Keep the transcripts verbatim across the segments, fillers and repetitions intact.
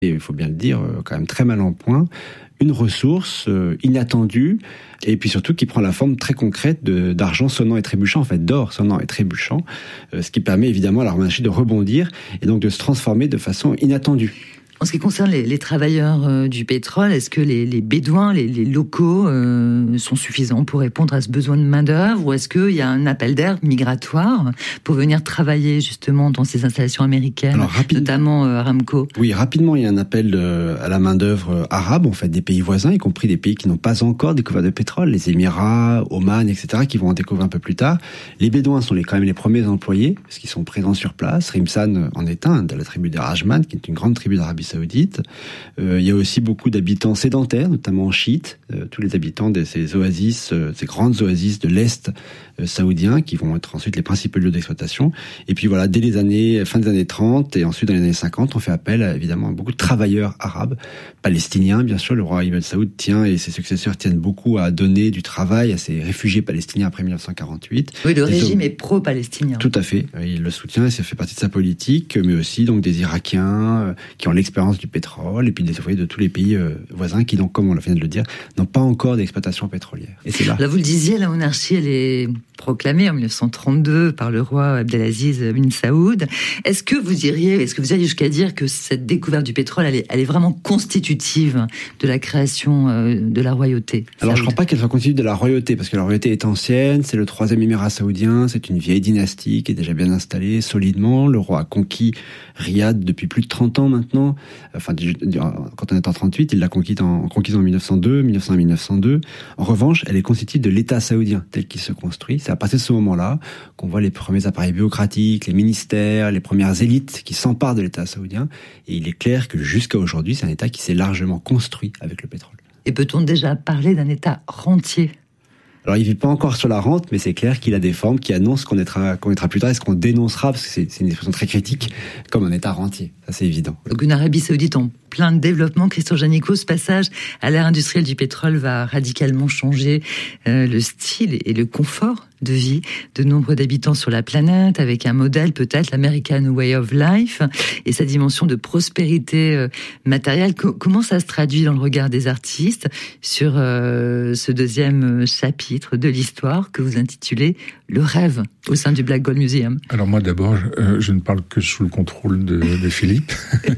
et il faut bien le dire, quand même très mal en point, une ressource euh, inattendue, et puis surtout qui prend la forme très concrète de, d'argent sonnant et trébuchant, en fait d'or sonnant et trébuchant, euh, ce qui permet évidemment à la monarchie de rebondir et donc de se transformer de façon inattendue. En ce qui concerne les, les travailleurs euh, du pétrole, est-ce que les, les bédouins, les, les locaux euh, sont suffisants pour répondre à ce besoin de main-d'œuvre, ou est-ce qu'il y a un appel d'air migratoire pour venir travailler justement dans ces installations américaines, Alors, rapide... notamment euh, Aramco? Oui, rapidement, il y a un appel de, à la main-d'œuvre arabe, en fait, des pays voisins, y compris des pays qui n'ont pas encore découvert de pétrole, les Émirats, Oman, et cetera, qui vont en découvrir un peu plus tard. Les bédouins sont les, quand même les premiers employés, parce qu'ils sont présents sur place. Rimsan en est un, de la tribu des Rajman, qui est une grande tribu d'Arabie Saoudite. Euh, il y a aussi beaucoup d'habitants sédentaires, notamment chiites, euh, tous les habitants de ces oasis, euh, ces grandes oasis de l'Est euh, saoudien, qui vont être ensuite les principaux lieux d'exploitation. Et puis voilà, dès les années, fin des années trente et ensuite dans les années cinquante, on fait appel à, évidemment à beaucoup de travailleurs arabes, palestiniens, bien sûr. Le roi Ibn Saoud tient, et ses successeurs tiennent beaucoup à donner du travail à ces réfugiés palestiniens après dix-neuf cent quarante-huit. Oui, le régime hommes... est pro-palestinien. Tout à fait. Il le soutient et ça fait partie de sa politique, mais aussi donc des Irakiens euh, qui ont l'expérience du pétrole, et puis des ouvriers de tous les pays euh, voisins qui, donc, comme on vient de le dire, n'ont pas encore d'exploitation pétrolière. Et c'est là. Là, vous le disiez, la monarchie, elle est proclamée en dix-neuf cent trente-deux par le roi Abdelaziz bin Saoud. Est-ce que vous diriez, est-ce que vous allez jusqu'à dire que cette découverte du pétrole, elle est, elle est vraiment constitutive de la création euh, de la royauté saoud? Alors, je ne crois pas qu'elle soit constitutive de la royauté, parce que la royauté est ancienne, c'est le troisième émirat saoudien, c'est une vieille dynastie qui est déjà bien installée solidement. Le roi a conquis Riyad depuis plus de trente ans maintenant. Enfin, quand on est en trente-huit, il l'a conquis en, conquise en mille neuf cent deux, mille neuf cents à mille neuf cent deux. En revanche, elle est constitutive de l'État saoudien tel qu'il se construit. C'est à partir de ce moment-là qu'on voit les premiers appareils bureaucratiques, les ministères, les premières élites qui s'emparent de l'État saoudien. Et il est clair que jusqu'à aujourd'hui, c'est un État qui s'est largement construit avec le pétrole. Et peut-on déjà parler d'un État rentier ? Alors, il vit pas encore sur la rente, mais c'est clair qu'il a des formes qui annoncent qu'on mettra, qu'on mettra plus tard et ce qu'on dénoncera, parce que c'est, c'est une expression très critique, comme un État rentier. Ça, c'est évident. Donc, une Arabie Saoudite en plein développement. Christophe Janicot, ce passage à l'ère industrielle du pétrole va radicalement changer euh, le style et le confort de vie de nombre d'habitants sur la planète, avec un modèle peut-être, l'American Way of Life, et sa dimension de prospérité euh, matérielle. Co- comment ça se traduit dans le regard des artistes sur euh, ce deuxième chapitre de l'histoire que vous intitulez « Le rêve » au sein du Black Gold Museum? Alors moi d'abord, je, euh, je ne parle que sous le contrôle de, de Philippe,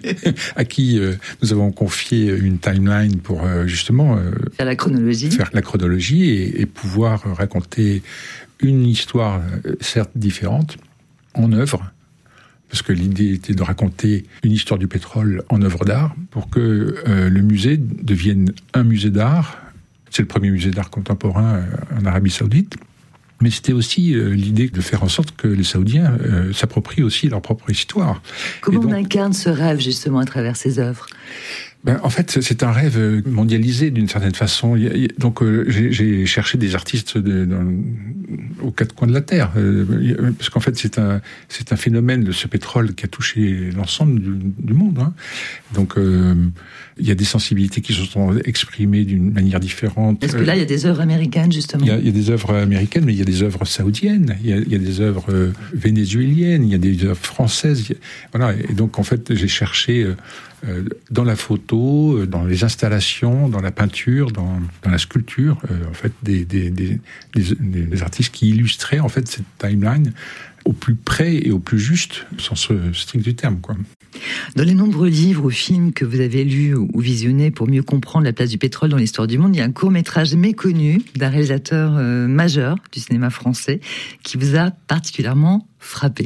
à qui euh, nous avons confié une timeline pour euh, justement euh, faire la chronologie, faire la chronologie et, et pouvoir raconter une histoire, euh, certes différente, en œuvre, parce que l'idée était de raconter une histoire du pétrole en œuvre d'art, pour que euh, le musée devienne un musée d'art. C'est le premier musée d'art contemporain euh, en Arabie Saoudite. Mais c'était aussi euh, l'idée de faire en sorte que les Saoudiens euh, s'approprient aussi leur propre histoire. Comment donc, on incarne ce rêve, justement, à travers ces œuvres ? Ben, en fait, c'est un rêve mondialisé d'une certaine façon. Donc, euh, j'ai, j'ai cherché des artistes de, dans, aux quatre coins de la Terre, euh, parce qu'en fait, c'est un, c'est un phénomène de ce pétrole qui a touché l'ensemble du, du monde. Hein. Donc, euh, il y a des sensibilités qui se sont exprimées d'une manière différente. Est-ce que là, il y a des œuvres américaines, justement ? Il y a, il y a des œuvres américaines, mais il y a des œuvres saoudiennes, il y a, il y a des œuvres vénézuéliennes, il y a des œuvres françaises. Il y a, voilà. Et donc, en fait, j'ai cherché euh, dans la photo, dans les installations, dans la peinture, dans, dans la sculpture, euh, en fait, des, des, des, des, des artistes qui illustraient, en fait, cette timeline au plus près et au plus juste, sans ce strict du terme, quoi. Dans les nombreux livres ou films que vous avez lus ou visionnés pour mieux comprendre la place du pétrole dans l'histoire du monde, il y a un court-métrage méconnu d'un réalisateur euh, majeur du cinéma français qui vous a particulièrement frappé.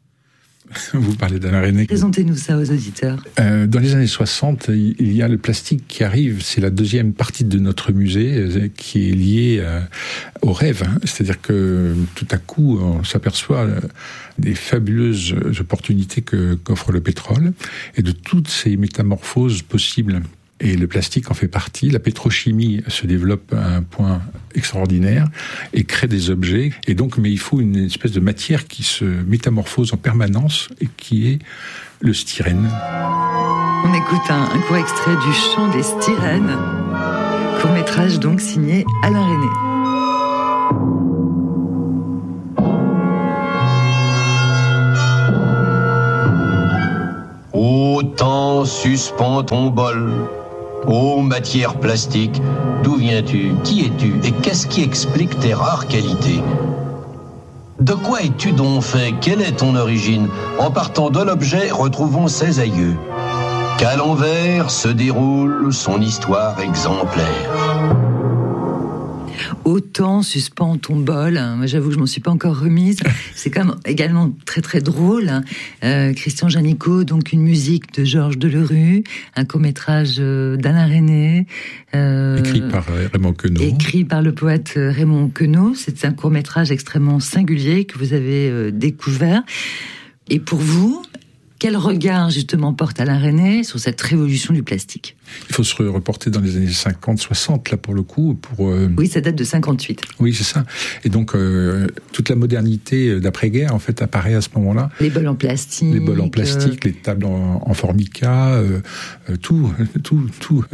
Vous parlez d'Alain Resnais. Présentez-nous ça aux auditeurs. Euh, dans les années soixante, il y a le plastique qui arrive. C'est la deuxième partie de notre musée euh, qui est liée euh, au rêve. Hein. C'est-à-dire que tout à coup, on s'aperçoit euh, des fabuleuses opportunités que, qu'offre le pétrole et de toutes ces métamorphoses possibles. Et le plastique en fait partie. La pétrochimie se développe à un point extraordinaire et crée des objets. Et donc, mais il faut une espèce de matière qui se métamorphose en permanence et qui est le styrène. On écoute un, un court extrait du Chant des styrènes, court-métrage donc signé Alain Resnais. Autant suspends ton bol. Ô matière plastique, d'où viens-tu? Qui es-tu? Et qu'est-ce qui explique tes rares qualités? De quoi es-tu donc fait? Quelle est ton origine? En partant de l'objet, retrouvons ses aïeux. Qu'à l'envers se déroule son histoire exemplaire. Autant suspend ton bol. Moi, j'avoue que je m'en suis pas encore remise. C'est quand même également très très drôle. Euh, Christian Janicot, donc une musique de Georges Delerue, un court-métrage d'Alain Resnais. Euh, écrit par Raymond Queneau. Écrit par le poète Raymond Queneau. C'est un court-métrage extrêmement singulier que vous avez euh, découvert. Et pour vous, quel regard justement porte Alain Resnais sur cette révolution du plastique? Il faut se reporter dans les années cinquante soixante, là pour le coup. Pour, euh... Oui, ça date de cinquante-huit. Oui, c'est ça. Et donc, euh, toute la modernité d'après-guerre, en fait, apparaît à ce moment-là. Les bols en plastique. Les bols en plastique, euh... les tables en, en formica, euh, euh, tout, tout, tout.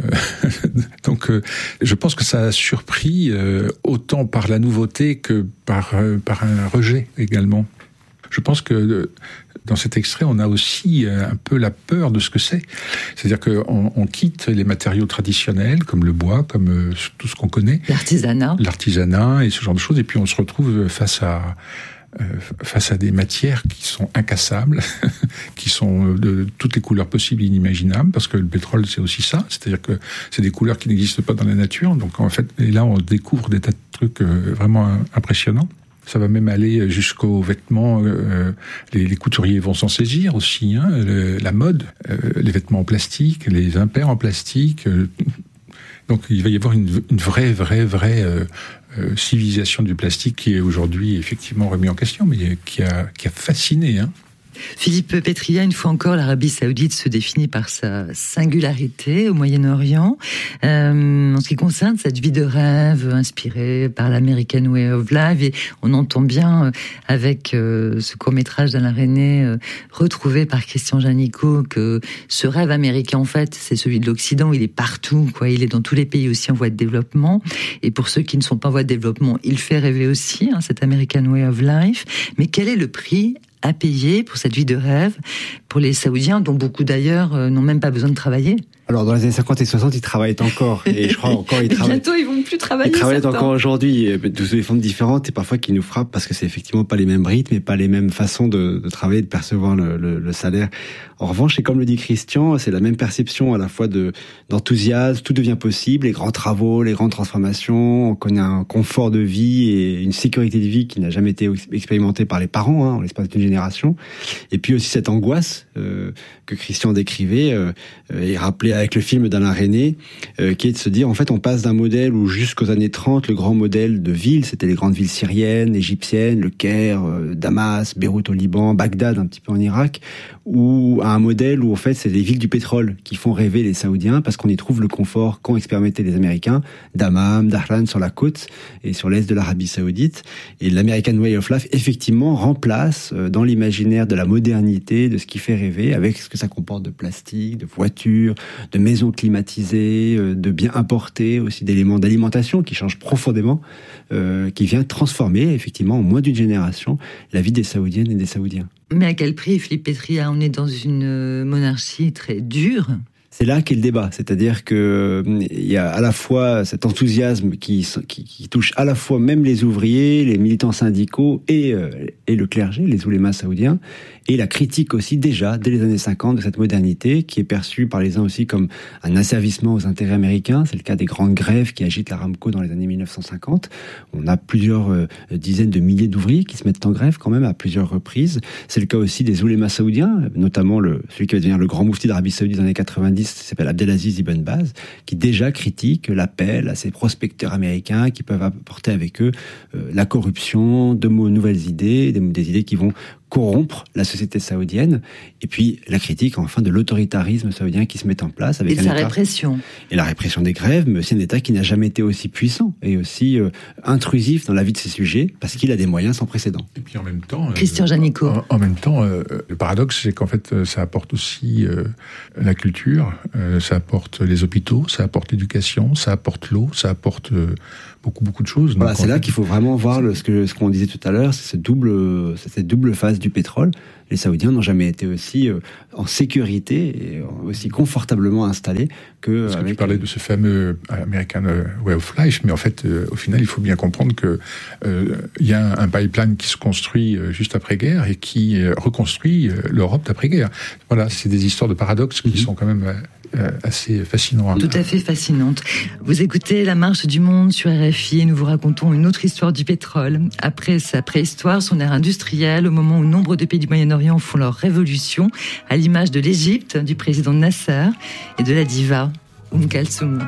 Donc, euh, je pense que ça a surpris euh, autant par la nouveauté que par, euh, par un rejet également. Je pense que euh, dans cet extrait, on a aussi un peu la peur de ce que c'est. C'est-à-dire qu'on on quitte les matériaux traditionnels, comme le bois, comme euh, tout ce qu'on connaît. L'artisanat. L'artisanat et ce genre de choses. Et puis on se retrouve face à, euh, face à des matières qui sont incassables, qui sont de toutes les couleurs possibles et inimaginables, parce que le pétrole, c'est aussi ça. C'est-à-dire que c'est des couleurs qui n'existent pas dans la nature. Donc en fait, et là, on découvre des tas de trucs euh, vraiment impressionnants. Ça va même aller jusqu'aux vêtements. Euh, les, les couturiers vont s'en saisir aussi. Hein, le, la mode, euh, les vêtements en plastique, les impairs en plastique. Euh, donc il va y avoir une, une vraie, vraie, vraie euh, euh, civilisation du plastique qui est aujourd'hui effectivement remis en question, mais qui a, qui a fasciné. Hein. Philippe Petria, une fois encore, l'Arabie Saoudite se définit par sa singularité au Moyen-Orient. Euh, en ce qui concerne cette vie de rêve inspirée par l'American Way of Life, et on entend bien euh, avec euh, ce court-métrage d'Alain Resnais euh, retrouvé par Christian Janicot que ce rêve américain, en fait, c'est celui de l'Occident. Il est partout, quoi. Il est dans tous les pays aussi en voie de développement. Et pour ceux qui ne sont pas en voie de développement, il fait rêver aussi, hein, cet American Way of Life. Mais quel est le prix à payer pour cette vie de rêve pour les Saoudiens, dont beaucoup d'ailleurs euh, n'ont même pas besoin de travailler? Alors, dans les années cinquante et soixante, ils travaillent encore. Et je crois encore, ils travaillent. Bientôt, ils vont plus travailler. Ils travaillent encore aujourd'hui, de sous des formes différentes et parfois qui nous frappent parce que c'est effectivement pas les mêmes rythmes et pas les mêmes façons de, de travailler, de percevoir le, le, le salaire. En revanche, et comme le dit Christian, c'est la même perception à la fois de, d'enthousiasme, tout devient possible, les grands travaux, les grandes transformations, on connaît un confort de vie et une sécurité de vie qui n'a jamais été expérimentée par les parents, hein, en l'espace d'une génération. Et puis aussi cette angoisse, euh, que Christian décrivait, euh, et rappelait avec le film d'Alain Resnais, euh, qui est de se dire, en fait, on passe d'un modèle où jusqu'aux années trente, le grand modèle de ville, c'était les grandes villes syriennes, égyptiennes, le Caire, euh, Damas, Beyrouth au Liban, Bagdad un petit peu en Irak, ou à un modèle où, en fait, c'est les villes du pétrole qui font rêver les Saoudiens parce qu'on y trouve le confort qu'ont expérimenté les Américains, Dammam, Dahran sur la côte et sur l'est de l'Arabie Saoudite. Et l'American Way of Life, effectivement, remplace euh, dans l'imaginaire de la modernité, de ce qui fait rêver, avec ce que ça comporte de plastique, de voitures, de maisons climatisées, euh, de biens importés, aussi d'éléments d'alimentation qui changent profondément, euh, qui vient transformer, effectivement, en moins d'une génération, la vie des Saoudiennes et des Saoudiens. Mais à quel prix, Philippe Petria? On est dans une monarchie très dure. C'est là qu'est le débat, c'est-à-dire que il y a à la fois cet enthousiasme qui, qui, qui touche à la fois même les ouvriers, les militants syndicaux et, euh, et le clergé, les oulémas saoudiens, et la critique aussi déjà, dès les années cinquante, de cette modernité qui est perçue par les uns aussi comme un asservissement aux intérêts américains. C'est le cas des grandes grèves qui agitent l'Aramco dans les années mille neuf cent cinquante. On a plusieurs euh, dizaines de milliers d'ouvriers qui se mettent en grève quand même à plusieurs reprises. C'est le cas aussi des oulémas saoudiens, notamment le, celui qui va devenir le grand moufti d'Arabie Saoudite dans les années quatre-vingt-dix, qui s'appelle Abdelaziz Ibn Baz, qui déjà critique l'appel à ces prospecteurs américains qui peuvent apporter avec eux euh, la corruption, de nouvelles idées, des, des idées qui vont corrompre la société saoudienne, et puis la critique enfin de l'autoritarisme saoudien qui se met en place avec et de un sa État, répression et la répression des grèves, mais aussi un État qui n'a jamais été aussi puissant et aussi euh, intrusif dans la vie de ses sujets parce qu'il a des moyens sans précédent. Et puis en même temps, Christian euh, Janicot. En, en même temps, euh, le paradoxe, c'est qu'en fait, ça apporte aussi euh, la culture, euh, ça apporte les hôpitaux, ça apporte l'éducation, ça apporte l'eau, ça apporte euh, beaucoup beaucoup de choses. Voilà, donc, c'est là fait, qu'il faut vraiment voir le, ce que ce qu'on disait tout à l'heure, c'est cette double, c'est cette double phase du pétrole. Les Saoudiens n'ont jamais été aussi euh, en sécurité et aussi confortablement installés que... Parce que avec... tu parlais de ce fameux American Way of Life, mais en fait, euh, au final, il faut bien comprendre que euh, il y a un pipeline qui se construit euh, juste après-guerre et qui euh, reconstruit euh, l'Europe d'après-guerre. Voilà, c'est des histoires de paradoxes qui mm-hmm. sont quand même... Euh, Euh, assez fascinant. Tout à fait fascinante. Vous écoutez La Marche du Monde sur R F I et nous vous racontons une autre histoire du pétrole. Après sa préhistoire, son ère industrielle, au moment où nombre de pays du Moyen-Orient font leur révolution, à l'image de l'Égypte, du président Nasser et de la diva Oum Kalsoum.